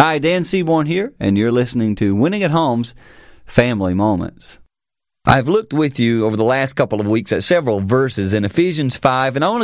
Hi, Dan Seaborn here, and you're listening to Winning at Home's Family Moments. I've looked with you over the last couple of weeks at several verses in Ephesians 5, and I want to